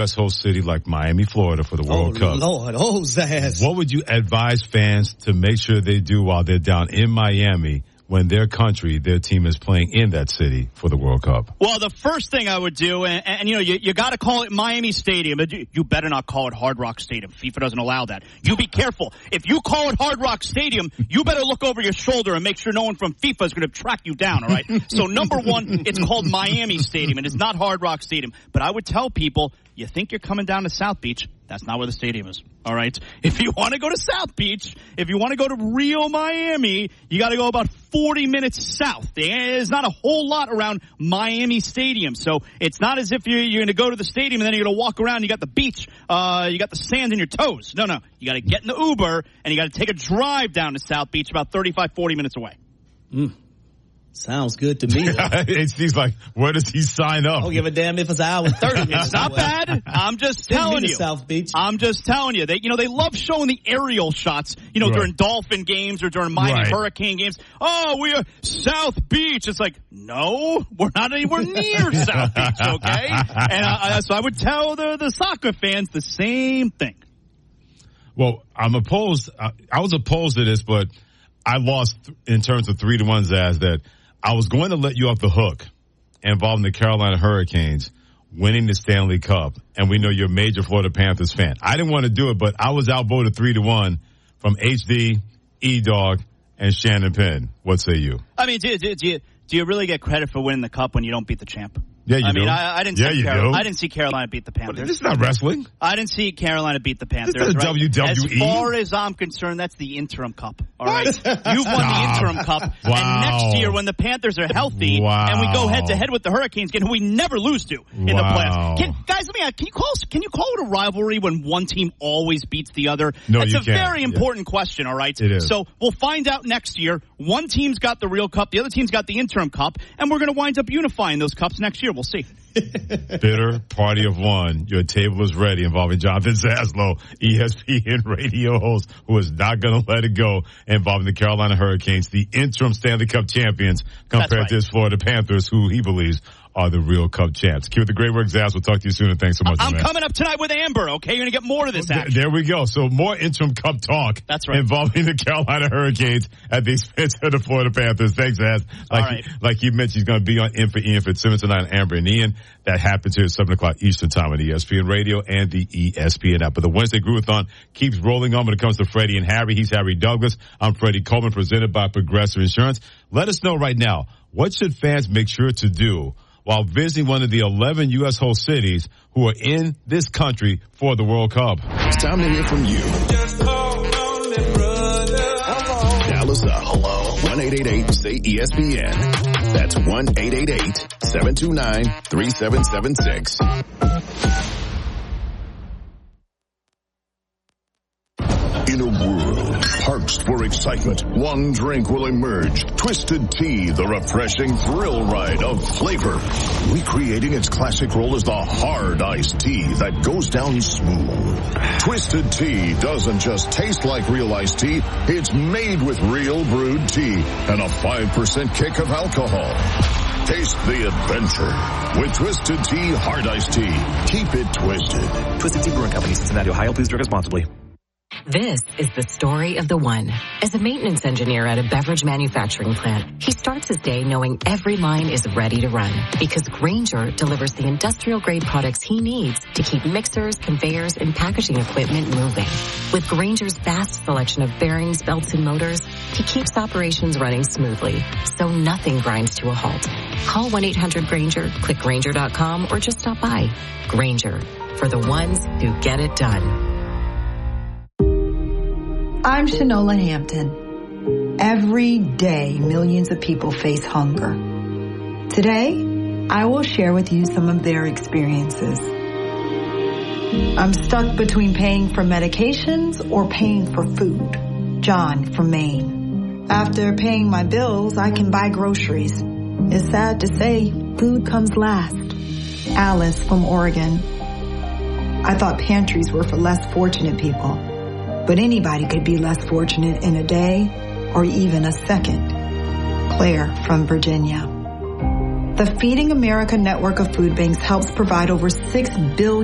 U.S. host city like Miami, Florida for the World Cup. Lord, Zaz. What would you advise fans to make sure they do while they're down in Miami when their country, their team is playing in that city for the World Cup? Well, the first thing I would do, and you got to call it Miami Stadium. You better not call it Hard Rock Stadium. FIFA doesn't allow that. You be careful. If you call it Hard Rock Stadium, you better look over your shoulder and make sure no one from FIFA is going to track you down, all right? So, number one, it's called Miami Stadium, and it's not Hard Rock Stadium. But I would tell people, you think you're coming down to South Beach, that's not where the stadium is, all right? If you want to go to South Beach, if you want to go to real Miami, you got to go about 40 minutes south. There's not a whole lot around Miami Stadium, so it's not as if you're going to go to the stadium and then you're going to walk around, you got the beach, you got the sand in your toes. No, you got to get in the Uber, and you got to take a drive down to South Beach about 35, 40 minutes away. Sounds good to me. He's like, where does he sign up? I don't give a damn if it's an hour 30 minutes. It's not bad. I'm just telling you. South Beach. I'm just telling you. They love showing the aerial shots, right. during Dolphin games or during Miami Hurricane games. Oh, we are South Beach. It's like, no, we're not anywhere near South Beach, okay? And so I would tell the soccer fans the same thing. Well, I'm opposed. I was opposed to this, but I lost in terms of 3-1, Zaz, that I was going to let you off the hook involving the Carolina Hurricanes winning the Stanley Cup, and we know you're a major Florida Panthers fan. I didn't want to do it, but I was outvoted 3-1 from HD, E-Dog, and Shannon Penn. What say you? I mean, do you really get credit for winning the Cup when you don't beat the champ? Yeah, you do. I didn't see Carolina beat the Panthers. But this is not wrestling. I didn't see Carolina beat the Panthers. This is right? WWE. As far as I'm concerned, that's the interim cup. All right, you've won the interim cup, Wow. and next year when the Panthers are healthy and we go head to head with the Hurricanes, who we never lose to in the playoffs. Guys, let me ask: Can you call it a rivalry when one team always beats the other? No, that's you a can't. very important question. All right, it is. So we'll find out next year. One team's got the real cup, the other team's got the interim cup, and we're going to wind up unifying those cups next year. We'll see. Bitter party of one. Your table is ready, involving Jonathan Zaslow, ESPN radio host, who is not going to let it go, involving the Carolina Hurricanes, the interim Stanley Cup champions, compared to his Florida Panthers, who he believes are the real Cup champs. Keep up the great work, Zaz. We'll talk to you soon, and thanks so much, I'm man. coming up tonight with Amber, okay? You're going to get more of this action. There we go. So more interim Cup talk. That's right. Involving the Carolina Hurricanes at the expense of the Florida Panthers. Thanks, Zaz. Like you mentioned, he's going to be on In for Ian Fitzsimmons tonight, Amber and Ian. That happens here at 7 o'clock Eastern Time on ESPN Radio and the ESPN app. But the Wednesday Groovathon keeps rolling on when it comes to Freddie and Harry. He's Harry Douglas. I'm Freddie Coleman, presented by Progressive Insurance. Let us know right now, what should fans make sure to do while visiting one of the 11 U.S. host cities who are in this country for the World Cup? It's time to hear from you. Just call on me, brother. Dial us up. Hello. 1-888-SAY-ESPN. That's 1-888-729-3776. In a world parched for excitement, one drink will emerge. Twisted Tea, the refreshing thrill ride of flavor. Recreating its classic role as the hard iced tea that goes down smooth. Twisted Tea doesn't just taste like real iced tea, it's made with real brewed tea and a 5% kick of alcohol. Taste the adventure with Twisted Tea Hard Iced Tea. Keep it twisted. Twisted Tea Brewing Company, Cincinnati, Ohio. Please drink responsibly. This is the story of the one. As a maintenance engineer at a beverage manufacturing plant, he starts his day knowing every line is ready to run because Grainger delivers the industrial-grade products he needs to keep mixers, conveyors, and packaging equipment moving. With Grainger's vast selection of bearings, belts, and motors, he keeps operations running smoothly, so nothing grinds to a halt. Call 1-800-GRAINGER, click Grainger.com, or just stop by. Grainger, for the ones who get it done. I'm Shanola Hampton. Every day, millions of people face hunger. Today, I will share with you some of their experiences. I'm stuck between paying for medications or paying for food. John from Maine. After paying my bills, I can buy groceries. It's sad to say, food comes last. Alice from Oregon. I thought pantries were for less fortunate people. But anybody could be less fortunate in a day or even a second. Claire from Virginia. The Feeding America network of food banks helps provide over 6 billion